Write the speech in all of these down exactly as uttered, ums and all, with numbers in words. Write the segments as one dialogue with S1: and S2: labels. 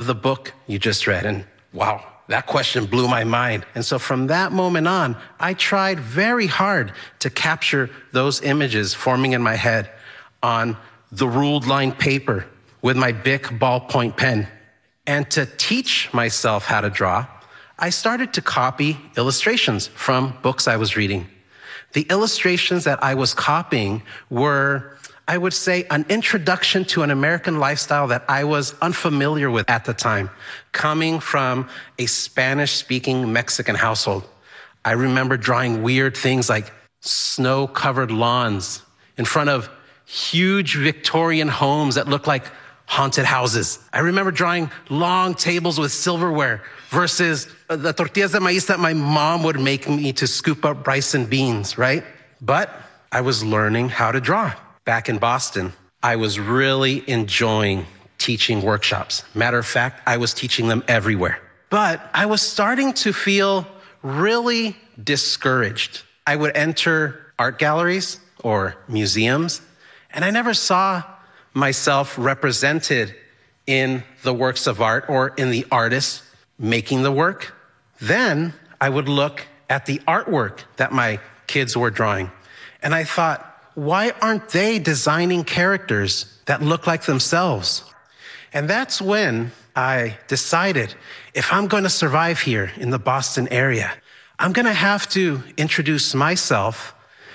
S1: the book you just read? And wow, that question blew my mind. And so from that moment on, I tried very hard to capture those images forming in my head on the ruled line paper with my Bic ballpoint pen. And to teach myself how to draw, I started to copy illustrations from books I was reading. The illustrations that I was copying were, I would say, an introduction to an American lifestyle that I was unfamiliar with at the time, coming from a Spanish-speaking Mexican household. I remember drawing weird things like snow-covered lawns in front of huge Victorian homes that looked like haunted houses. I remember drawing long tables with silverware versus the tortillas de maíz that my mom would make me to scoop up rice and beans, right? But I was learning how to draw. Back in Boston, I was really enjoying teaching workshops. Matter of fact, I was teaching them everywhere. But I was starting to feel really discouraged. I would enter art galleries or museums, and I never saw myself represented in the works of art or in the artists making the work. Then I would look at the artwork that my kids were drawing. And I thought, why aren't they designing characters that look like themselves? And that's when I decided, if I'm going to survive here in the Boston area, I'm going to have to introduce myself,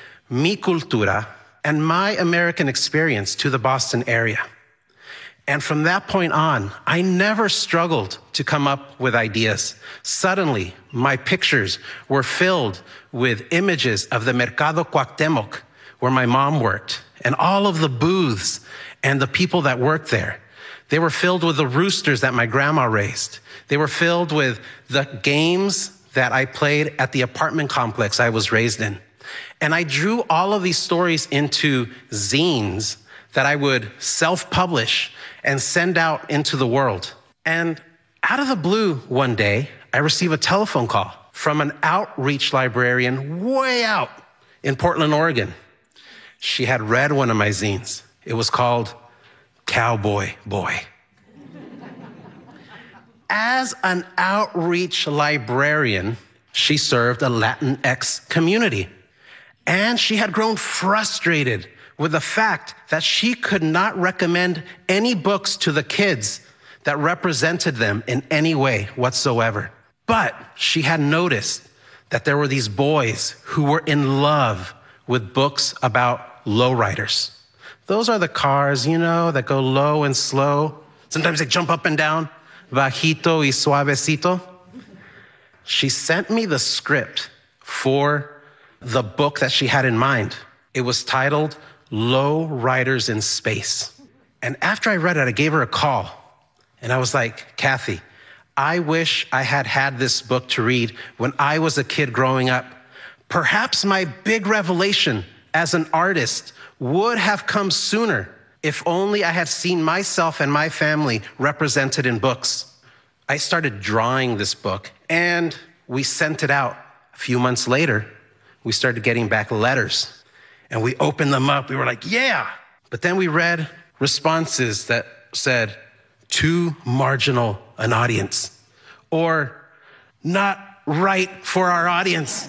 S1: mi cultura, and my American experience to the Boston area. And from that point on, I never struggled to come up with ideas. Suddenly, my pictures were filled with images of the Mercado Cuauhtémoc, where my mom worked, and all of the booths and the people that worked there. They were filled with the roosters that my grandma raised. They were filled with the games that I played at the apartment complex I was raised in. And I drew all of these stories into zines that I would self-publish and send out into the world. And out of the blue one day, I received a telephone call from an outreach librarian way out in Portland, Oregon. She had read one of my zines. It was called Cowboy Boy. As an outreach librarian, she served a Latinx community. And she had grown frustrated with the fact that she could not recommend any books to the kids that represented them in any way whatsoever. But she had noticed that there were these boys who were in love with books about lowriders. Those are the cars, you know, that go low and slow. Sometimes they jump up and down, bajito y suavecito. She sent me the script for the book that she had in mind. It was titled Low Riders in Space. And after I read it, I gave her a call. And I was like, Kathy, I wish I had had this book to read when I was a kid growing up. Perhaps my big revelation as an artist would have come sooner if only I had seen myself and my family represented in books. I started drawing this book, and we sent it out. A few months later, we started getting back letters, and we opened them up. We were like, yeah. But then we read responses that said, too marginal an audience, or not right for our audience.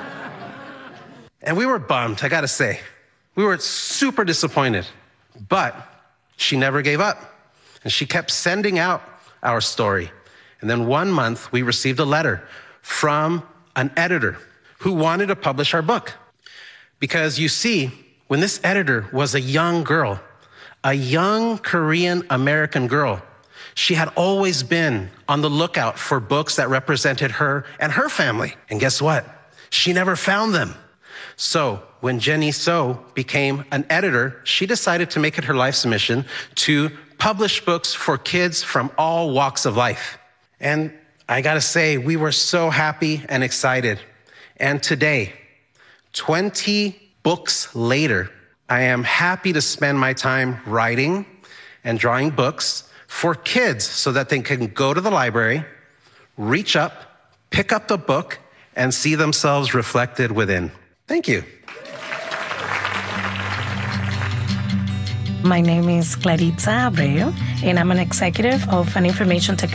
S1: And we were bummed, I gotta say. We were super disappointed, but she never gave up. And she kept sending out our story. And then one month we received a letter from an editor who wanted to publish our book. Because you see, when this editor was a young girl, a young Korean American girl, she had always been on the lookout for books that represented her and her family. And guess what? She never found them. So when Jenny So became an editor, she decided to make it her life's mission to publish books for kids from all walks of life. And I gotta say, we were so happy and excited. And today, twenty books later, I am happy to spend my time writing and drawing books for kids so that they can go to the library, reach up, pick up the book, and see themselves reflected within. Thank you.
S2: My name is Clarita Abreu, and I'm an executive of an information technology